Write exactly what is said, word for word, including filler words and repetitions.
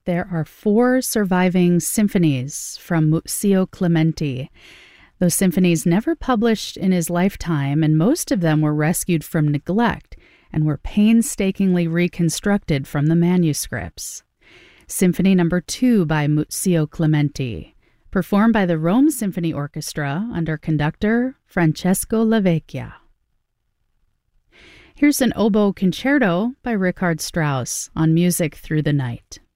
there are four surviving symphonies from Muzio Clementi. Those symphonies never published in his lifetime, and most of them were rescued from neglect and were painstakingly reconstructed from the manuscripts. Symphony number two by Muzio Clementi, performed by the Rome Symphony Orchestra under conductor Francesco Lavecchia. Here's an oboe concerto by Richard Strauss on Music Through the Night.